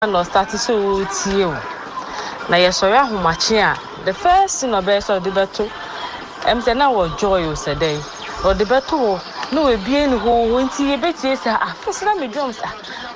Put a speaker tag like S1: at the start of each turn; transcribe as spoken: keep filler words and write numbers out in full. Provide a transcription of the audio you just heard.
S1: no start so tie o na ye sori ahomache a the first thing no be so de beto em say na wo joy o say dey o de beto no we bie ni ho ho nti ye betie say ah first na me drums ah